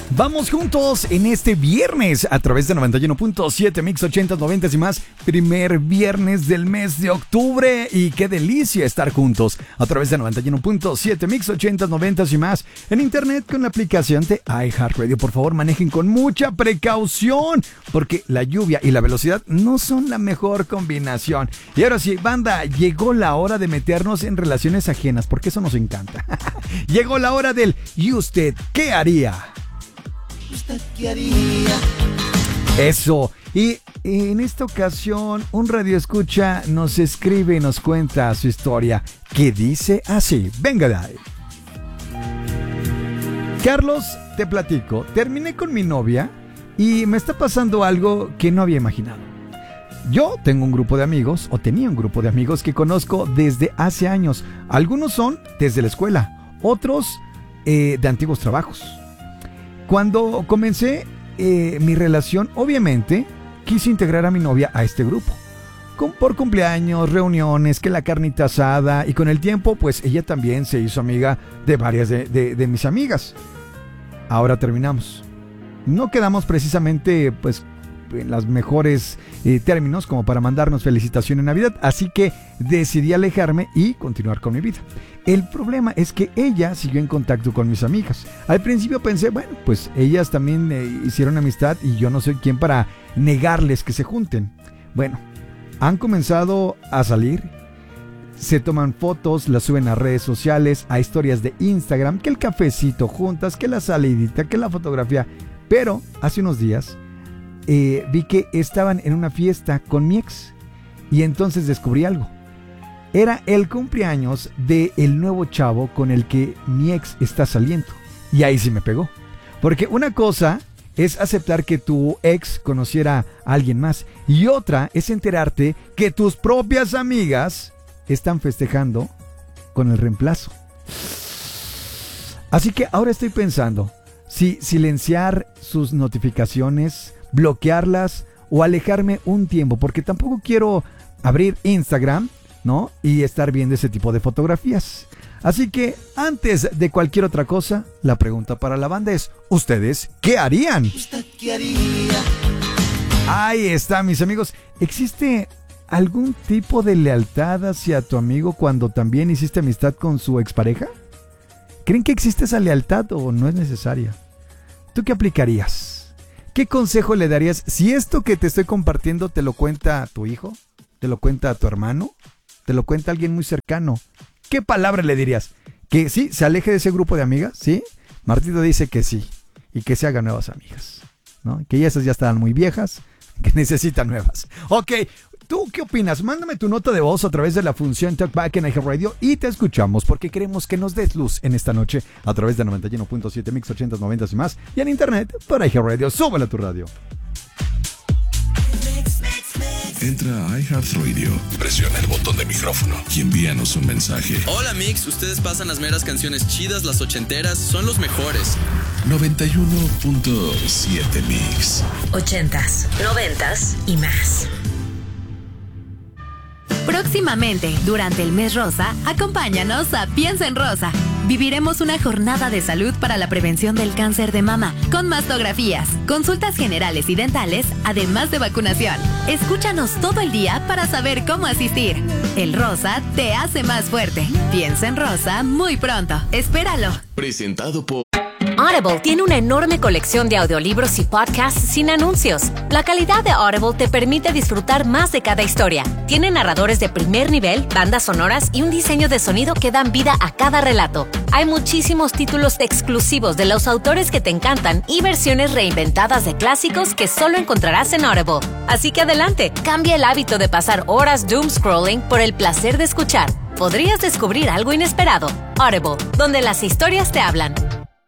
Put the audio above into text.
Vamos juntos en este viernes a través de 91.7 Mix 80s, 90s y más. Primer viernes del mes de octubre. Y qué delicia estar juntos a través de 91.7 Mix 80s, 90s y más. En internet con la aplicación de iHeartRadio. Por favor, manejen con mucha precaución, porque la lluvia y la velocidad no son la mejor combinación. Y ahora sí, banda, llegó la hora de meternos en relaciones ajenas, porque eso nos encanta. Llegó la hora del ¿y usted qué haría? ¿Usted qué haría? Eso. Y en esta ocasión, un radioescucha nos escribe y nos cuenta su historia, que dice así. Venga de ahí. Carlos, te platico. Terminé con mi novia y me está pasando algo que no había imaginado. Yo tengo un grupo de amigos, o tenía un grupo de amigos que conozco desde hace años. Algunos son desde la escuela, otros de antiguos trabajos. Cuando comencé mi relación, obviamente, quise integrar a mi novia a este grupo. Por cumpleaños, reuniones, que la carnita asada, y con el tiempo, pues ella también se hizo amiga de varias de mis amigas. Ahora terminamos. No quedamos precisamente, pues, en los mejores términos como para mandarnos felicitación en Navidad, así que decidí alejarme y continuar con mi vida. El problema es que ella siguió en contacto con mis amigas. Al principio pensé, bueno, pues ellas también hicieron amistad y yo no soy quien para negarles que se junten. Bueno, han comenzado a salir, se toman fotos, las suben a redes sociales, a historias de Instagram, que el cafecito juntas, que la salidita, que la fotografía. Pero hace unos días vi que estaban en una fiesta con mi ex y entonces descubrí algo. Era el cumpleaños del nuevo chavo con el que mi ex está saliendo. Y ahí sí me pegó. Porque una cosa es aceptar que tu ex conociera a alguien más, y otra es enterarte que tus propias amigas están festejando con el reemplazo. Así que ahora estoy pensando si silenciar sus notificaciones, bloquearlas o alejarme un tiempo, porque tampoco quiero abrir Instagram, ¿no? Y estar viendo ese tipo de fotografías. Así que antes de cualquier otra cosa, la pregunta para la banda es: ¿ustedes qué harían? ¿Usted qué haría? Ahí está, mis amigos. ¿Existe algún tipo de lealtad hacia tu amigo cuando también hiciste amistad con su expareja? ¿Creen que existe esa lealtad o no es necesaria? ¿Tú qué aplicarías? ¿Qué consejo le darías si esto que te estoy compartiendo te lo cuenta tu hijo? ¿Te lo cuenta tu hermano? ¿Te lo cuenta alguien muy cercano? ¿Qué palabra le dirías? ¿Que sí, se aleje de ese grupo de amigas? ¿Sí? Martito dice que sí. Y que se haga nuevas amigas, ¿no? Que esas ya están muy viejas, que necesitan nuevas. Ok, ¿tú qué opinas? Mándame tu nota de voz a través de la función Talkback en iHeartRadio y te escuchamos, porque queremos que nos des luz en esta noche a través de 91.7 Mix 80s, 90s y más, y en internet por iHeartRadio. Súbele a tu radio. Entra a iHeartRadio, presiona el botón de micrófono y envíanos un mensaje. Hola Mix, ustedes pasan las meras canciones chidas, las ochenteras, son los mejores. 91.7 Mix 80s, 90s y más. Próximamente, durante el mes rosa, acompáñanos a Piensa en Rosa. Viviremos una jornada de salud para la prevención del cáncer de mama, con mastografías, consultas generales y dentales, además de vacunación. Escúchanos todo el día para saber cómo asistir. El rosa te hace más fuerte. Piensa en Rosa muy pronto. Espéralo. Presentado por Audible tiene una enorme colección de audiolibros y podcasts sin anuncios. La calidad de Audible te permite disfrutar más de cada historia. Tiene narradores de primer nivel, bandas sonoras y un diseño de sonido que dan vida a cada relato. Hay muchísimos títulos exclusivos de los autores que te encantan y versiones reinventadas de clásicos que solo encontrarás en Audible. Así que adelante, cambia el hábito de pasar horas doom scrolling por el placer de escuchar. Podrías descubrir algo inesperado. Audible, donde las historias te hablan.